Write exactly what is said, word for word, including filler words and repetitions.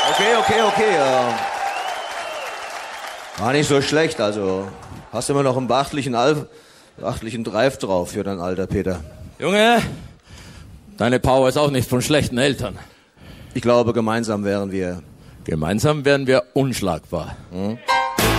Okay, okay, okay. Äh, war nicht so schlecht, also hast immer noch einen beachtlichen, Al beachtlichen Drive drauf für dein Alter, Peter. Junge, deine Power ist auch nicht von schlechten Eltern. Ich glaube, gemeinsam wären wir... Gemeinsam wären wir unschlagbar. Hm?